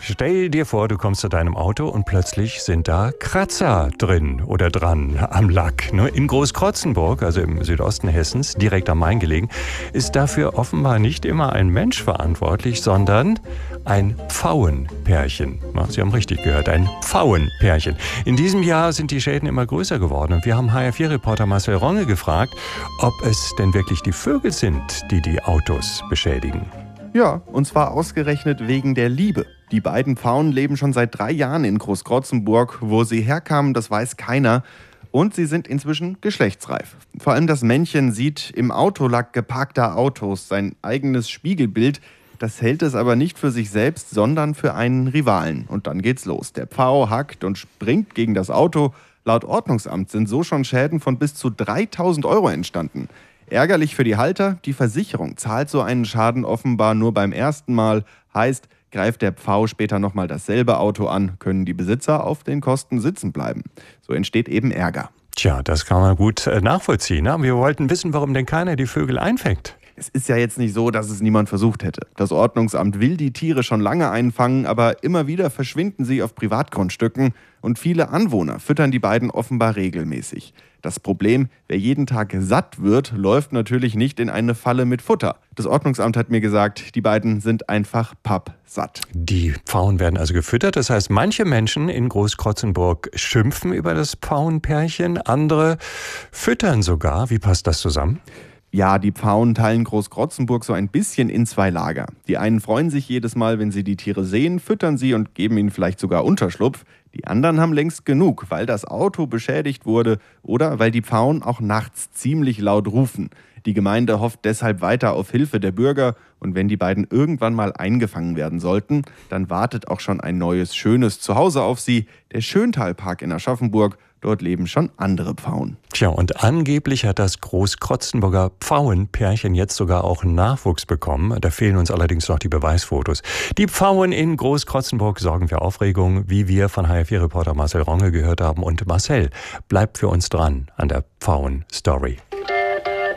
Stell dir vor, du kommst zu deinem Auto und plötzlich sind da Kratzer drin oder dran am Lack. In Großkrotzenburg, also im Südosten Hessens, direkt am Main gelegen, ist dafür offenbar nicht immer ein Mensch verantwortlich, sondern ein Pfauenpärchen. Sie haben richtig gehört, ein Pfauenpärchen. In diesem Jahr sind die Schäden immer größer geworden und wir haben HR4-Reporter Marcel Ronge gefragt, ob es denn wirklich die Vögel sind, die die Autos beschädigen. Ja, und zwar ausgerechnet wegen der Liebe. Die beiden Pfauen leben schon seit 3 Jahren in Großkrotzenburg. Wo sie herkamen, das weiß keiner. Und sie sind inzwischen geschlechtsreif. Vor allem das Männchen sieht im Autolack geparkter Autos sein eigenes Spiegelbild. Das hält es aber nicht für sich selbst, sondern für einen Rivalen. Und dann geht's los. Der Pfau hackt und springt gegen das Auto. Laut Ordnungsamt sind so schon Schäden von bis zu 3.000 € entstanden. Ärgerlich für die Halter, die Versicherung zahlt so einen Schaden offenbar nur beim ersten Mal. Heißt, greift der Pfau später nochmal dasselbe Auto an, können die Besitzer auf den Kosten sitzen bleiben. So entsteht eben Ärger. Tja, das kann man gut nachvollziehen. Ne? Wir wollten wissen, warum denn keiner die Vögel einfängt. Es ist ja jetzt nicht so, dass es niemand versucht hätte. Das Ordnungsamt will die Tiere schon lange einfangen, aber immer wieder verschwinden sie auf Privatgrundstücken und viele Anwohner füttern die beiden offenbar regelmäßig. Das Problem, wer jeden Tag satt wird, läuft natürlich nicht in eine Falle mit Futter. Das Ordnungsamt hat mir gesagt, die beiden sind einfach pappsatt. Die Pfauen werden also gefüttert. Das heißt, manche Menschen in Großkrotzenburg schimpfen über das Pfauenpärchen, andere füttern sogar. Wie passt das zusammen? Ja, die Pfauen teilen Großkrotzenburg so ein bisschen in 2 Lager. Die einen freuen sich jedes Mal, wenn sie die Tiere sehen, füttern sie und geben ihnen vielleicht sogar Unterschlupf. Die anderen haben längst genug, weil das Auto beschädigt wurde oder weil die Pfauen auch nachts ziemlich laut rufen. Die Gemeinde hofft deshalb weiter auf Hilfe der Bürger und wenn die beiden irgendwann mal eingefangen werden sollten, dann wartet auch schon ein neues, schönes Zuhause auf sie, der Schöntalpark in Aschaffenburg. Dort leben schon andere Pfauen. Tja, und angeblich hat das Großkrotzenburger Pfauenpärchen jetzt sogar auch Nachwuchs bekommen. Da fehlen uns allerdings noch die Beweisfotos. Die Pfauen in Großkrotzenburg sorgen für Aufregung, wie wir von HR4-Reporter Marcel Ronge gehört haben. Und Marcel bleibt für uns dran an der Pfauen-Story.